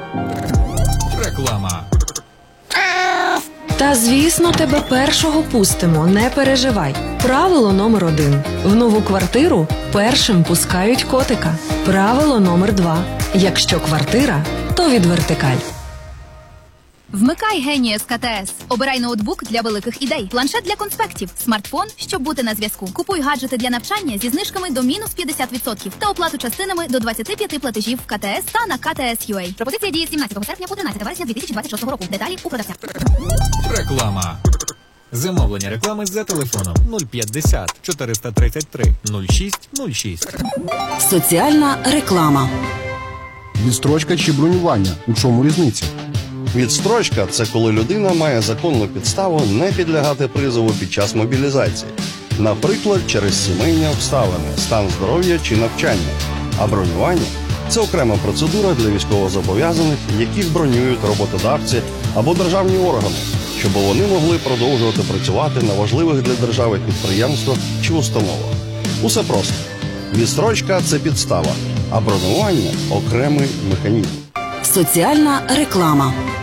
Реклама. Та, звісно, тебе першого пустимо, не переживай. Правило номер 1. В нову квартиру першим пускають котика. Правило номер 2. Якщо квартира, то від Вертикаль. Вмикай Геніус КТС. Обирай ноутбук для великих ідей, планшет для конспектів, смартфон, щоб бути на зв'язку. Купуй гаджети для навчання зі знижками до мінус 50% та оплату частинами до 25 платежів в КТС та на КТС.UA. Пропозиція діє з 17 серпня по 13 вересня 2026 року. Деталі у продавця. Реклама. Замовлення реклами за телефоном 050 433 06 06. Соціальна реклама. Відстрочка чи бронювання? У чому різниця? Відстрочка – це коли людина має законну підставу не підлягати призову під час мобілізації. Наприклад, через сімейні обставини, стан здоров'я чи навчання. А бронювання – це окрема процедура для військовозобов'язаних, яких бронюють роботодавці або державні органи, щоб вони могли продовжувати працювати на важливих для держави підприємствах чи установах. Усе просто. Відстрочка – це підстава, а бронювання – окремий механізм. Соціальна реклама.